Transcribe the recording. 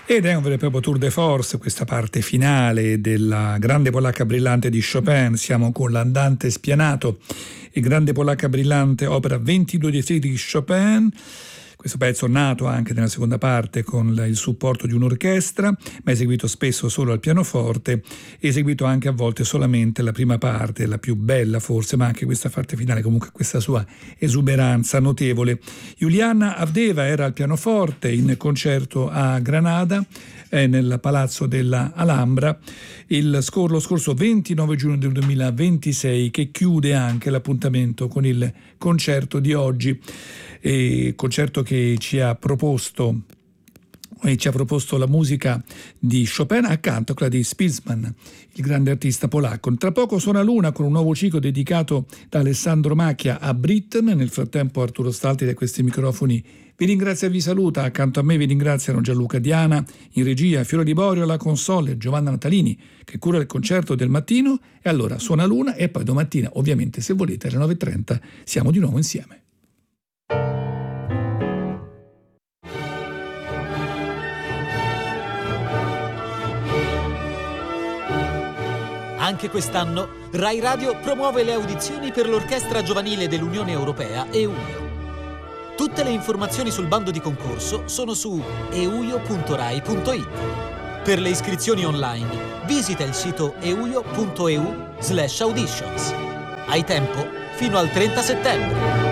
Ed è un vero e proprio tour de force questa parte finale della Grande Polacca Brillante di Chopin. Siamo con l'Andante Spianato e Grande Polacca Brillante, opera 22 di Friedrich Chopin. Questo pezzo nato anche nella seconda parte con il supporto di un'orchestra, ma eseguito spesso solo al pianoforte, eseguito anche a volte solamente la prima parte, la più bella forse, ma anche questa parte finale, comunque questa sua esuberanza notevole. Juliana Avdeva era al pianoforte in concerto a Granada, nel Palazzo della Alhambra, lo scorso 29 giugno del 2026, che chiude anche l'appuntamento con il concerto di oggi. Concerto che ci ha proposto la musica di Chopin accanto a quella di Spilsman, il grande artista polacco. Tra poco suona Luna con un nuovo ciclo dedicato da Alessandro Macchia a Britten. Nel frattempo Arturo Stalti da questi microfoni vi ringrazia e vi saluta. Accanto a me vi ringraziano Gianluca Diana in regia, Fiore Liborio alla console, Giovanna Natalini che cura il concerto del mattino. E allora suona Luna e poi domattina, ovviamente se volete, alle 9:30 siamo di nuovo insieme. Anche quest'anno Rai Radio promuove le audizioni per l'Orchestra Giovanile dell'Unione Europea EUIO. Tutte le informazioni sul bando di concorso sono su euio.rai.it. Per le iscrizioni online visita il sito euio.eu/auditions. Hai tempo fino al 30 settembre.